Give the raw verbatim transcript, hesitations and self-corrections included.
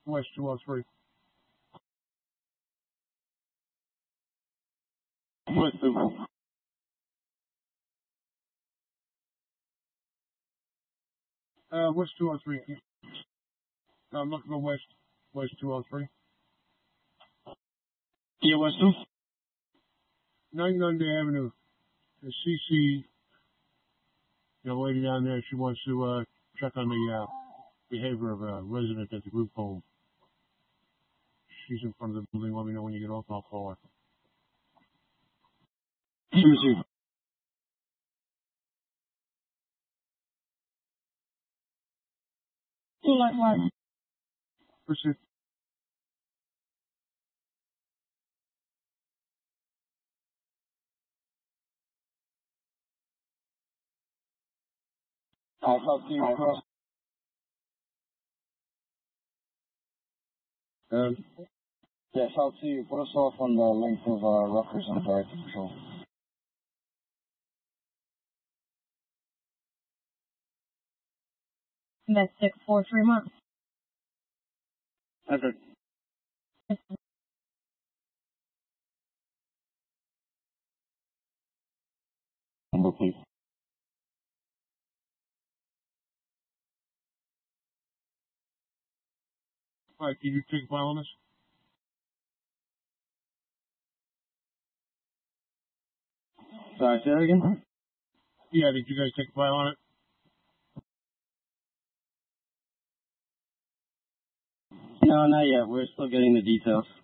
West two oh three. West two. Uh, West two oh three. I'm looking for West, West two oh three. Yeah, West two. ninety-nine Day Avenue. The C C, the lady down there, she wants to uh, check on the uh, behavior of a resident at the group home. She's in front of the building. Let me know when you get off. I'll call her. Let me see. Like what? Proceed. I'll talk to you across. Um, Yes, I'll see you. Put us off on the length of uh, Rutgers and Director Patrol. That's six four three months. Okay. Number, please. all right, can you take file on this? Sorry, say that again? Yeah, did you guys take file on it? No, not yet. We're still getting the details.